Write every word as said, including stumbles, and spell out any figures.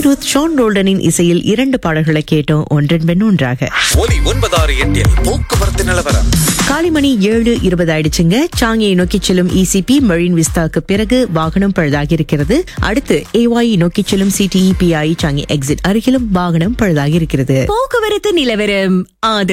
Anirudh Shawn ரோல்டனின் இசையில் இரண்டு பாடல்களை கேட்டோம், ஒன்றன் பின் ஒன்றாக. ஒலி ஒன்பதாறு எட்டில் போக்குவரத்து நிலவரம். காலை மணி ஏழு இருபது ஆயிடுச்சுங்க. சாங்கியை நோக்கி செல்லும் இசிபி மரீன் விஸ்தாக்கு பிறகு வாகனம் பழுதாகி இருக்கிறது. அடுத்து ஏவாய் நோக்கி செல்லும் சிடிஇபிஐ சாங்கி எக்ஸிட் அருகிலும் வாகனம் பழுதாகி இருக்கிறது. போக்குவரத்து நிலவரம்.